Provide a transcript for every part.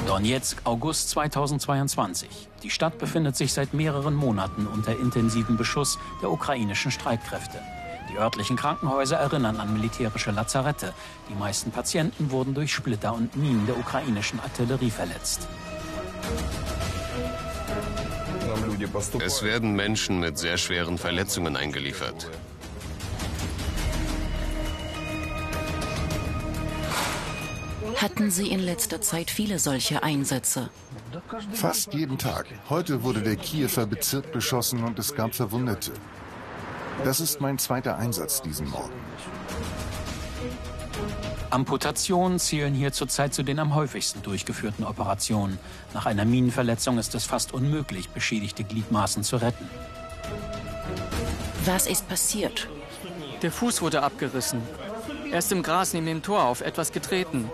Donezk, August 2022. Die Stadt befindet sich seit mehreren Monaten unter intensivem Beschuss der ukrainischen Streitkräfte. Die örtlichen Krankenhäuser erinnern an militärische Lazarette. Die meisten Patienten wurden durch Splitter und Minen der ukrainischen Artillerie verletzt. Es werden Menschen mit sehr schweren Verletzungen eingeliefert. Hatten Sie in letzter Zeit viele solche Einsätze? Fast jeden Tag. Heute wurde der Kiewer Bezirk beschossen und es gab Verwundete. Das ist mein zweiter Einsatz diesen Morgen. Amputationen zählen hier zurzeit zu den am häufigsten durchgeführten Operationen. Nach einer Minenverletzung ist es fast unmöglich, beschädigte Gliedmaßen zu retten. Was ist passiert? Der Fuß wurde abgerissen. Er ist im Gras neben dem Tor auf etwas getreten.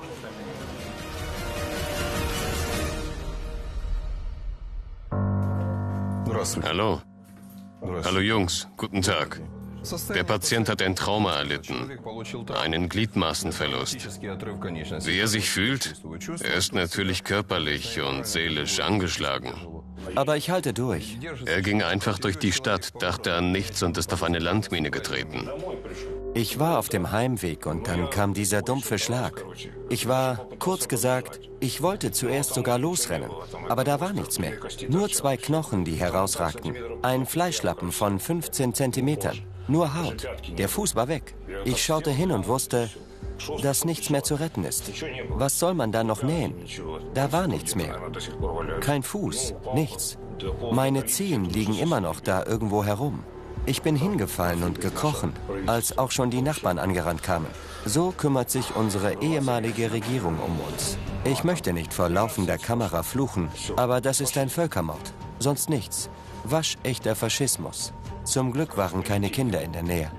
Hallo. Hallo Jungs, guten Tag. Der Patient hat ein Trauma erlitten, einen Gliedmaßenverlust. Wie er sich fühlt? Er ist natürlich körperlich und seelisch angeschlagen. Aber ich halte durch. Er ging einfach durch die Stadt, dachte an nichts und ist auf eine Landmine getreten. Ich war auf dem Heimweg und dann kam dieser dumpfe Schlag. Kurz gesagt, ich wollte zuerst sogar losrennen. Aber da war nichts mehr. Nur 2 Knochen, die herausragten. Ein Fleischlappen von 15 Zentimetern. Nur Haut. Der Fuß war weg. Ich schaute hin und wusste, dass nichts mehr zu retten ist. Was soll man da noch nähen? Da war nichts mehr. Kein Fuß, nichts. Meine Zehen liegen immer noch da irgendwo herum. Ich bin hingefallen und gekrochen, als auch schon die Nachbarn angerannt kamen. So kümmert sich unsere ehemalige Regierung um uns. Ich möchte nicht vor laufender Kamera fluchen, aber das ist ein Völkermord. Sonst nichts. Waschechter Faschismus. Zum Glück waren keine Kinder in der Nähe.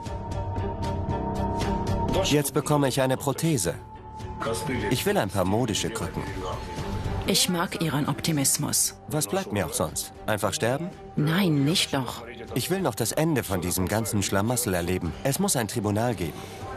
Jetzt bekomme ich eine Prothese. Ich will ein paar modische Krücken. Ich mag Ihren Optimismus. Was bleibt mir auch sonst? Einfach sterben? Nein, nicht doch. Ich will noch das Ende von diesem ganzen Schlamassel erleben. Es muss ein Tribunal geben.